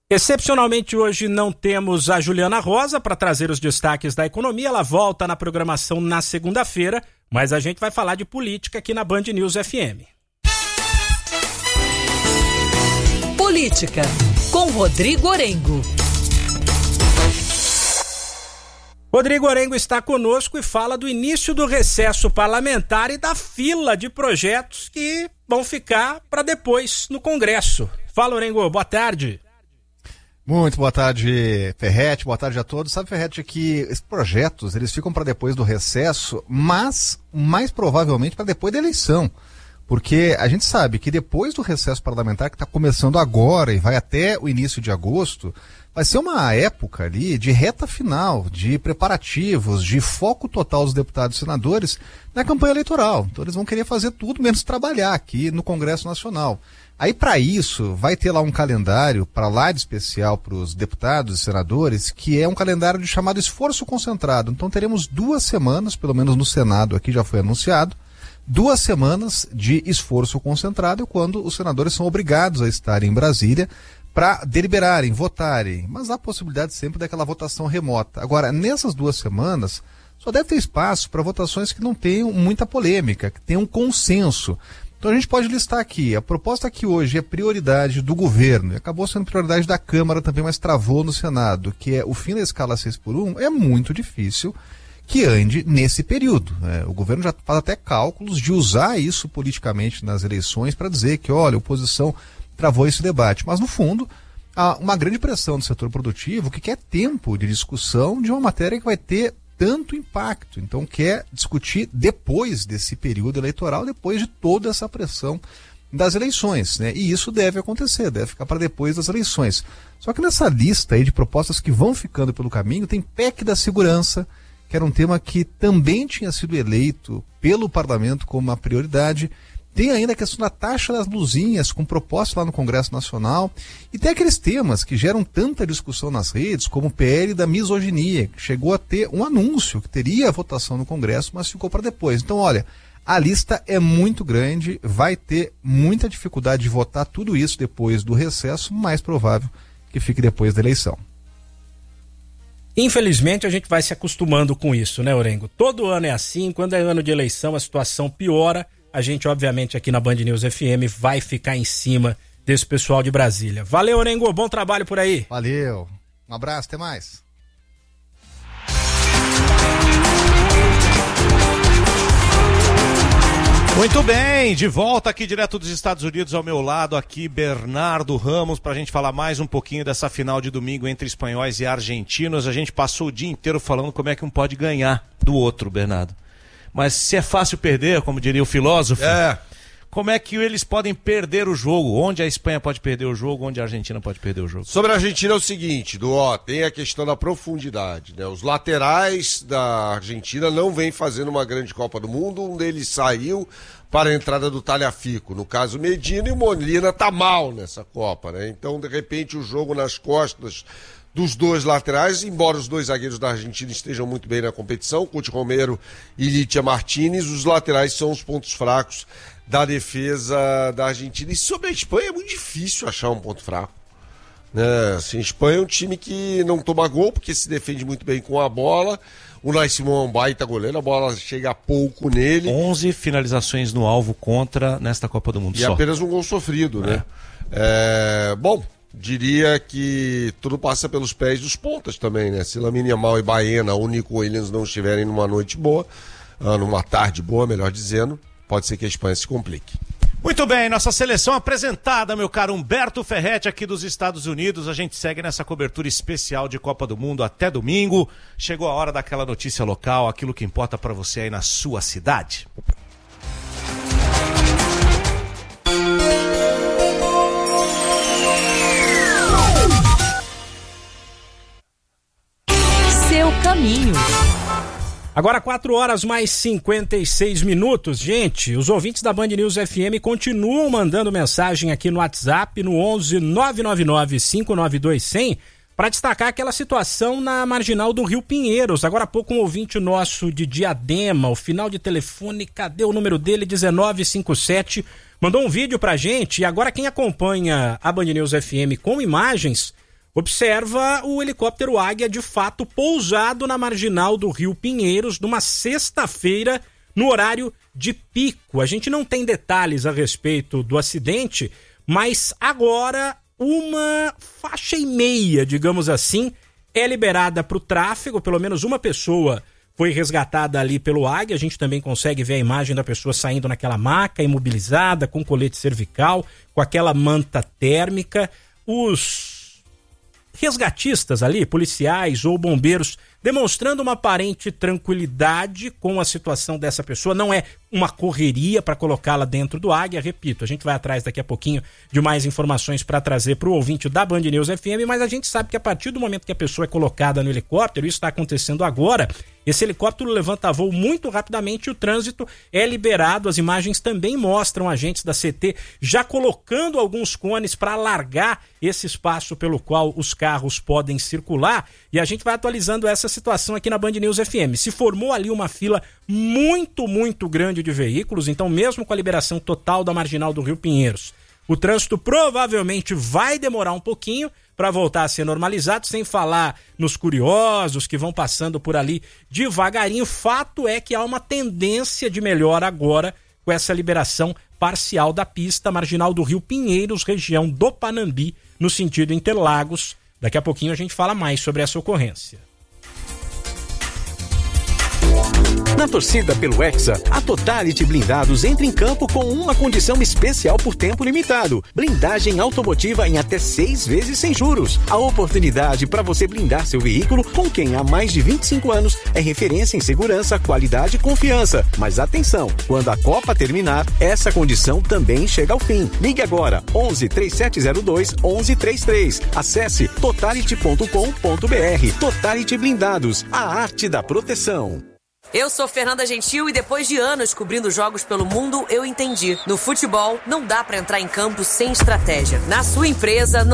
Excepcionalmente hoje não temos a Juliana Rosa para trazer os destaques da economia, ela volta na programação na segunda-feira, mas a gente vai falar de política aqui na Band News FM. Política, com Rodrigo Orengo. Rodrigo Orengo está conosco e fala do início do recesso parlamentar e da fila de projetos que vão ficar para depois no Congresso. Fala, Orengo, boa tarde. Muito boa tarde, Ferretti, boa tarde a todos. Sabe, Ferretti, que esses projetos, eles ficam para depois do recesso, mas mais provavelmente para depois da eleição. Porque a gente sabe que depois do recesso parlamentar, que está começando agora e vai até o início de agosto, vai ser uma época ali de reta final, de preparativos, de foco total dos deputados e senadores na campanha eleitoral. Então eles vão querer fazer tudo menos trabalhar aqui no Congresso Nacional. Aí, para isso, vai ter lá um calendário para lá de especial para os deputados e senadores, que é um calendário de chamado esforço concentrado. Então teremos 2 semanas, pelo menos no Senado aqui já foi anunciado, 2 semanas de esforço concentrado, quando os senadores são obrigados a estar em Brasília para deliberarem, votarem. Mas há possibilidade sempre daquela votação remota. Agora, nessas 2 semanas, só deve ter espaço para votações que não tenham muita polêmica, que tenham consenso. Então a gente pode listar aqui, a proposta que hoje é prioridade do governo, e acabou sendo prioridade da Câmara também, mas travou no Senado, que é o fim da escala 6x1, é muito difícil que ande nesse período. O governo já faz até cálculos de usar isso politicamente nas eleições para dizer que, olha, a oposição travou esse debate. Mas, no fundo, há uma grande pressão do setor produtivo que quer tempo de discussão de uma matéria que vai ter tanto impacto. Então quer discutir depois desse período eleitoral, depois de toda essa pressão das eleições, né? E isso deve acontecer, deve ficar para depois das eleições. Só que nessa lista aí de propostas que vão ficando pelo caminho, tem PEC da segurança, que era um tema que também tinha sido eleito pelo parlamento como uma prioridade. Tem ainda a questão da taxa das luzinhas, com proposta lá no Congresso Nacional. E tem aqueles temas que geram tanta discussão nas redes, como o PL da misoginia, que chegou a ter um anúncio que teria votação no Congresso, mas ficou para depois. Então, olha, a lista é muito grande, vai ter muita dificuldade de votar tudo isso depois do recesso, mais provável que fique depois da eleição. Infelizmente a gente vai se acostumando com isso, né, Orengo? Todo ano é assim, quando é ano de eleição a situação piora. A gente, obviamente, aqui na Band News FM vai ficar em cima desse pessoal de Brasília. Valeu, Orengo, bom trabalho por aí. Valeu, um abraço, até mais. Muito bem, de volta aqui direto dos Estados Unidos, ao meu lado aqui Bernardo Ramos, pra gente falar mais um pouquinho dessa final de domingo entre espanhóis e argentinos. A gente passou o dia inteiro falando como é que um pode ganhar do outro, Bernardo. Mas se é fácil perder, como diria o filósofo, como é que eles podem perder o jogo? Onde a Espanha pode perder o jogo, onde a Argentina pode perder o jogo? Sobre a Argentina é o seguinte, tem a questão da profundidade, né? Os laterais da Argentina não vêm fazendo uma grande Copa do Mundo, um deles saiu para a entrada do Tagliafico, no caso Medina, e o Molina tá mal nessa Copa, né? Então, de repente, o jogo nas costas dos 2 laterais, embora os 2 zagueiros da Argentina estejam muito bem na competição, Cuti Romero e Litia Martínez, os laterais são os pontos fracos da defesa da Argentina. E sobre a Espanha é muito difícil achar um ponto fraco, né? Assim, a Espanha é um time que não toma gol, porque se defende muito bem com a bola. O Unai Simón é um baita goleiro, a bola chega pouco nele. 11 finalizações no alvo contra nesta Copa do Mundo e só. Apenas um gol sofrido, né? Bom, diria que tudo passa pelos pés dos pontas também, né? Se Lamine Yamal e Baena ou Nico Williams não estiverem numa noite boa, numa tarde boa, melhor dizendo, pode ser que a Espanha se complique. Muito bem, nossa seleção apresentada, meu caro Humberto Ferretti, aqui dos Estados Unidos. A gente segue nessa cobertura especial de Copa do Mundo até domingo. Chegou a hora daquela notícia local, aquilo que importa para você aí na sua cidade. Seu caminho. Agora 4h mais 56. Gente, os ouvintes da Band News FM continuam mandando mensagem aqui no WhatsApp, no 11 999 592 100, para destacar aquela situação na marginal do Rio Pinheiros. Agora há pouco um ouvinte nosso de Diadema, o final de telefone, cadê o número dele? 1957, mandou um vídeo pra gente. E agora quem acompanha a Band News FM com imagens observa o helicóptero Águia de fato pousado na marginal do Rio Pinheiros numa sexta-feira no horário de pico. A gente não tem detalhes a respeito do acidente, mas agora uma faixa e meia, digamos assim, é liberada para o tráfego. Pelo menos uma pessoa foi resgatada ali pelo Águia. A gente também consegue ver a imagem da pessoa saindo naquela maca, imobilizada, com colete cervical, com aquela manta térmica. Os resgatistas ali, policiais ou bombeiros, demonstrando uma aparente tranquilidade com a situação dessa pessoa. Não é uma correria para colocá-la dentro do Águia. Repito, a gente vai atrás daqui a pouquinho de mais informações para trazer para o ouvinte da Band News FM, mas a gente sabe que a partir do momento que a pessoa é colocada no helicóptero, isso está acontecendo agora, esse helicóptero levanta voo muito rapidamente e o trânsito é liberado. As imagens também mostram agentes da CT já colocando alguns cones para alargar esse espaço pelo qual os carros podem circular, e a gente vai atualizando essa situação aqui na Band News FM. Se formou ali uma fila muito grande de veículos, então mesmo com a liberação total da marginal do Rio Pinheiros, o trânsito provavelmente vai demorar um pouquinho para voltar a ser normalizado, sem falar nos curiosos que vão passando por ali devagarinho. Fato é que há uma tendência de melhora agora com essa liberação parcial da pista marginal do Rio Pinheiros, região do Panambi, no sentido Interlagos. Daqui a pouquinho a gente fala mais sobre essa ocorrência. Na torcida pelo Hexa, a Totality Blindados entra em campo com uma condição especial por tempo limitado. Blindagem automotiva em até 6 vezes sem juros. A oportunidade para você blindar seu veículo com quem há mais de 25 anos é referência em segurança, qualidade e confiança. Mas atenção, quando a Copa terminar, essa condição também chega ao fim. Ligue agora, 11 3702 1133. Acesse totality.com.br. Totality Blindados, a arte da proteção. Eu sou Fernanda Gentil e depois de anos cobrindo jogos pelo mundo, eu entendi. No futebol, não dá pra entrar em campo sem estratégia. Na sua empresa, não